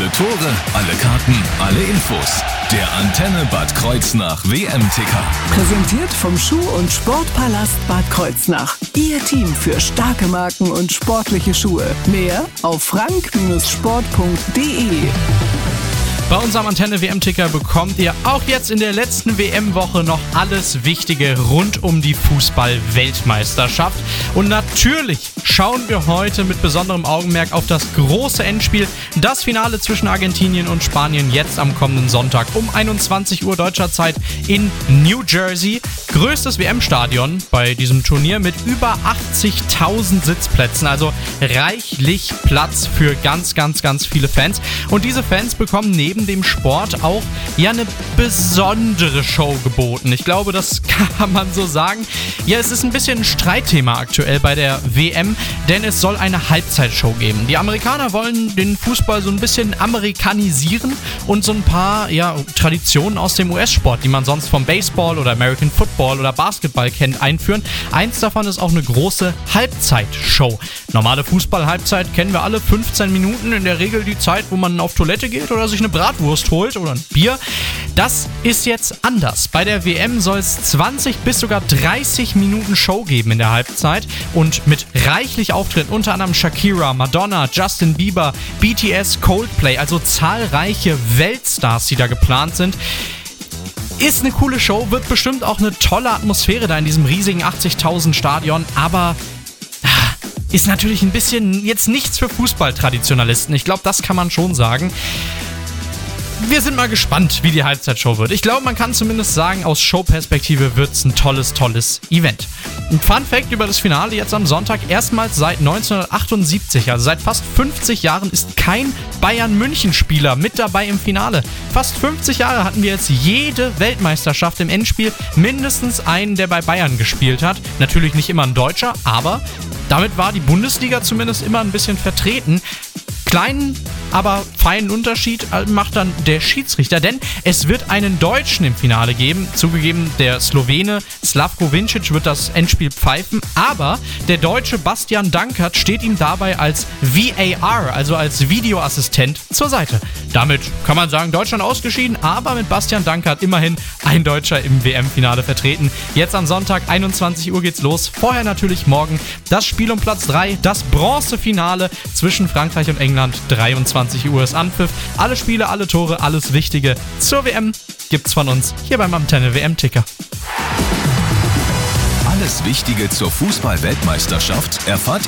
Alle Tore, alle Karten, alle Infos. Der Antenne Bad Kreuznach WM-Ticker. Präsentiert vom Schuh- und Sportpalast Bad Kreuznach. Ihr Team für starke Marken und sportliche Schuhe. Mehr auf frank-sport.de. Bei unserem Antenne WM-Ticker bekommt ihr auch jetzt in der letzten WM-Woche noch alles Wichtige rund um die Fußball-Weltmeisterschaft. Und natürlich schauen wir heute mit besonderem Augenmerk auf das große Endspiel, das Finale zwischen Argentinien und Spanien jetzt am kommenden Sonntag um 21 Uhr deutscher Zeit in New Jersey. Größtes WM-Stadion bei diesem Turnier mit über 80.000 Sitzplätzen, also reichlich Platz für ganz viele Fans. Und diese Fans bekommen neben dem Sport auch eine besondere Show geboten. Ich glaube, das kann man so sagen. Ja, es ist ein bisschen ein Streitthema aktuell bei der WM, denn es soll eine Halbzeitshow geben. Die Amerikaner wollen den Fußball so ein bisschen amerikanisieren und so ein paar Traditionen aus dem US-Sport, die man sonst vom Baseball oder American Football oder Basketball kennt, einführen. Eins davon ist auch eine große Halbzeitshow. Normale Fußball-Halbzeit kennen wir alle, 15 Minuten, in der Regel die Zeit, wo man auf Toilette geht oder sich eine Bratwurst holt oder ein Bier. Das ist jetzt anders. Bei der WM soll es 20 bis sogar 30 Minuten Show geben in der Halbzeit und mit reichlich Auftritten, unter anderem Shakira, Madonna, Justin Bieber, BTS, Coldplay, also zahlreiche Weltstars, die da geplant sind. Ist eine coole Show, wird bestimmt auch eine tolle Atmosphäre da in diesem riesigen 80.000 Stadion, aber ist natürlich ein bisschen jetzt nichts für Fußballtraditionalisten. Ich glaube, das kann man schon sagen. Wir sind mal gespannt, wie die Halbzeitshow wird. Ich glaube, man kann zumindest sagen, aus Showperspektive wird es ein tolles Event. Ein Fun-Fact über das Finale jetzt am Sonntag: erstmals seit 1978, also seit fast 50 Jahren, ist kein Bayern-München-Spieler mit dabei im Finale. Fast 50 Jahre hatten wir jetzt jede Weltmeisterschaft im Endspiel mindestens einen, der bei Bayern gespielt hat. Natürlich nicht immer ein Deutscher, aber damit war die Bundesliga zumindest immer ein bisschen vertreten. Kleinen, aber feinen Unterschied macht dann der Schiedsrichter, denn es wird einen Deutschen im Finale geben. Zugegeben, der Slowene Slavko Vincic wird das Endspiel pfeifen, aber der Deutsche Bastian Dankert steht ihm dabei als VAR, also als Videoassistent, zur Seite. Damit kann man sagen, Deutschland ausgeschieden, aber mit Bastian Dankert immerhin ein Deutscher im WM-Finale vertreten. Jetzt am Sonntag, 21 Uhr geht's los. Vorher natürlich morgen das Spiel um Platz 3, das Bronzefinale zwischen Frankreich und England. 23 Uhr ist Anpfiff. Alle Spiele, alle Tore, alles Wichtige zur WM gibt's von uns hier beim Antenne WM-Ticker. Alles Wichtige zur Fußball-Weltmeisterschaft erfahrt